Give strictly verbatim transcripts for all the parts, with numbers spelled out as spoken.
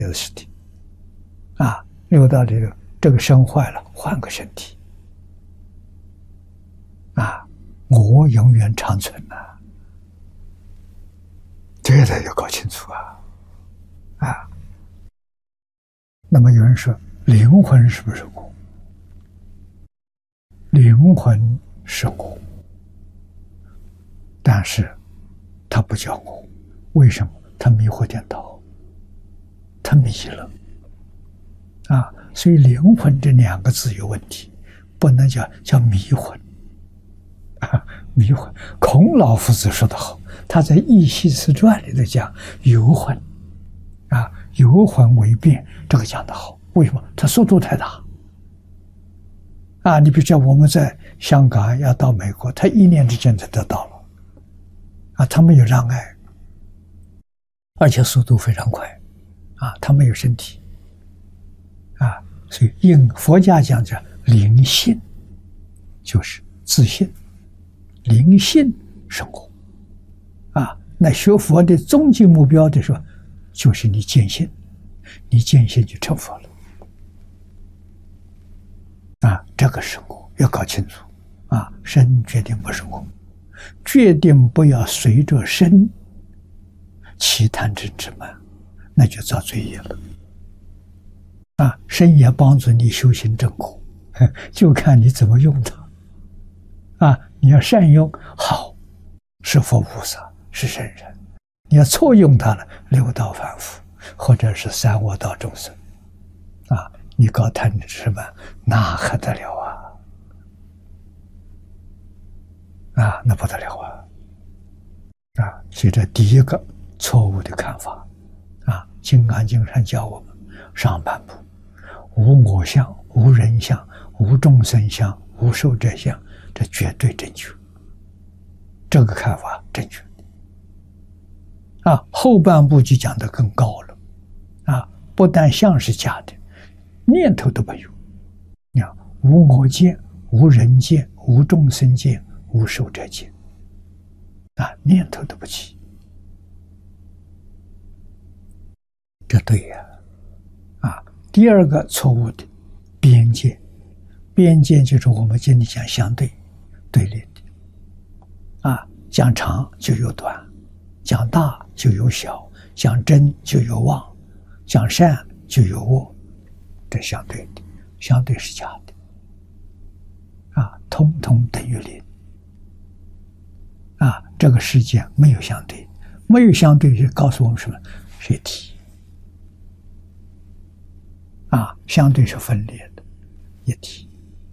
的事情啊，六道里头这个身坏了，换个身体啊，我永远长存呐、啊，这个要搞清楚啊啊。那么有人说，灵魂是不是我？灵魂是我，但是它不叫我，为什么？它迷惑颠倒，它迷了啊！所以灵魂这两个字有问题，不能叫叫迷魂啊！迷魂，孔老夫子说得好，他在《易系辞传》里头讲游魂啊，游魂为变，这个讲得好。为什么？它速度太大啊！你比如讲我们在香港要到美国，他一年之间就得到了啊，他没有障碍，而且速度非常快啊，他没有身体啊，所以应佛家讲叫灵性，就是自信，灵性生活啊。那学佛的终极目标的时候，就是你见性，你见性就成佛了啊。这个是我要搞清楚啊，身决定不是我，决定不要随着身起贪嗔痴慢，那就造罪业了啊。身也帮助你修行正果，就看你怎么用它啊。你要善用，好，是佛菩萨，是圣人；你要错用它了，六道凡夫或者是三恶道众生啊，你搞贪嗔痴慢，那还得了啊啊，那不得了啊啊！所以这第一个错误的看法啊，《金刚经》上教我们上半部无我相、无人相、无众生相、无寿者相，这绝对正确，这个看法正确啊。后半部就讲得更高了啊，不但相是假的，念头都没有，你看无我见、无人见、无众生见、无寿者见啊，念头都不起，这对呀啊。第二个错误的边界，边界就是我们今天讲相对对立的啊，讲长就有短，讲大就有小，讲真就有妄，讲善就有恶，这相对的，相对是假的啊，通通等于零啊。这个世界没有相对，没有相对就告诉我们什么？是一体啊，相对是分裂的，一体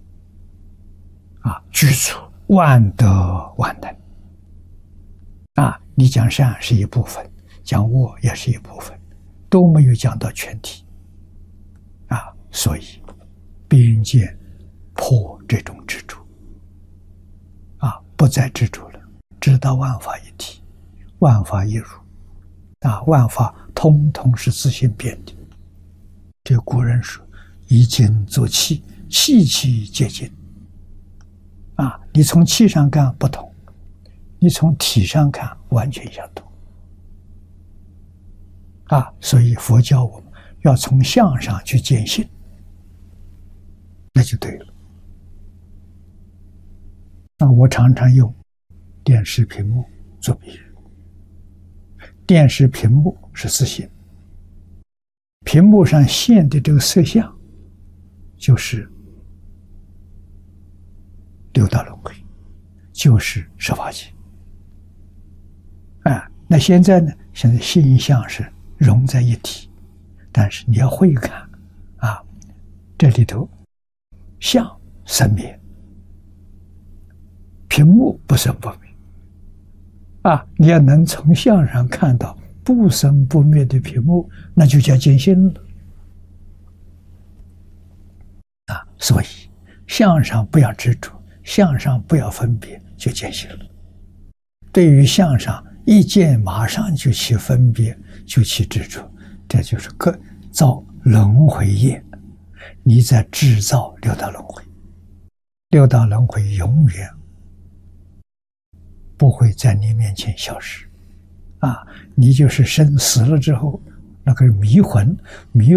啊，具足万德万能啊。你讲善是一部分，讲恶也是一部分，都没有讲到全体啊。所以边界破这种执着啊，不再执着了，知道万法一体，万法一如啊，万法通通是自性变的。这古人说以精作气，气气皆精啊。你从气上看不同，你从体上看完全相同啊。所以佛教我们要从相上去见性，那就对了。那我常常用电视屏幕做比喻，电视屏幕是自性，屏幕上现的这个色相就是六道轮回，就是十法界啊。那现在呢，现在性相是融在一体，但是你要会看啊，这里头相生灭，屏幕不生不灭啊。你要能从相上看到不生不灭的屏幕，那就叫见性了啊。所以相上不要执着，相上不要分别，就见性了。对于相上一见马上就起分别，就起执着，这就是个造轮回业，你在制造六道轮回。六道轮回永远不会在你面前消失啊！你就是生死了之后， 那个迷魂迷。